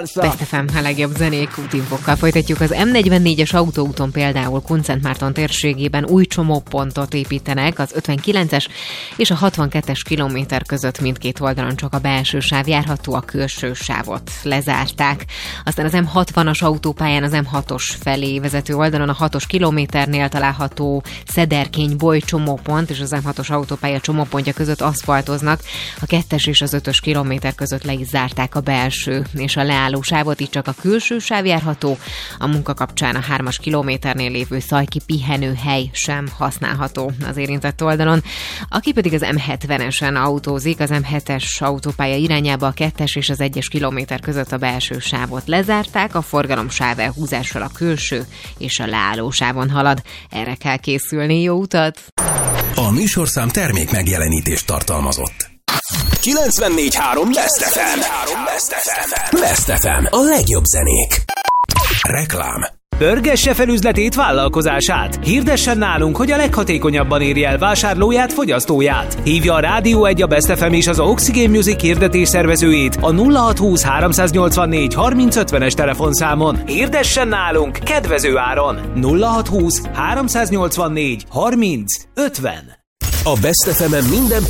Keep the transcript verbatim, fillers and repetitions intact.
Best ef em, a legjobb zenék útinfokkal folytatjuk. Az em negyvennégyes autóúton például Kunszentmárton térségében új csomópontot építenek, az ötvenkilences és a hatvankettes kilométer között mindkét oldalon csak a belső sáv járható, a külső sávot lezárták. Aztán az em hatvanas autópályán az em hatos felé vezető oldalon a hatos kilométernél található Szederkény-Boly csomópont és az em hatos autópálya csomópontja között aszfaltoznak, a kettes és az ötös kilométer között le is zárták a belső és a leálló sávot, így csak a külső sáv járható, a munka kapcsán a hármas kilométernél lévő Szajki pihenőhely sem használható az érintett oldalon. Aki pedig az em hetvenesen autózik, az em hetes autópálya irányába a kettes és az egyes kilométer között a belső sávot lezárták, a forgalom sávelhúzással a külső és a leálló sávon halad. Erre kell készülni, jó utat! A műsorszám termék megjelenítést tartalmazott. kilencvennégy három Best ef em. Best ef em. A legjobb zenék. Reklám. Pörgesse fel üzletét, vállalkozását. Hirdessen nálunk, hogy a leghatékonyabban érje el vásárlóját, fogyasztóját. Hívja a Rádió egy, a Best ef em és az Oxygen Music hirdetés szervezőjét a nulla hatszázhúsz háromszáznyolcvannégy harminc ötvenes telefonszámon. Hirdessen nálunk kedvező áron. nulla hatszázhúsz háromszáznyolcvannégy harminc ötven. A Best ef em-en minden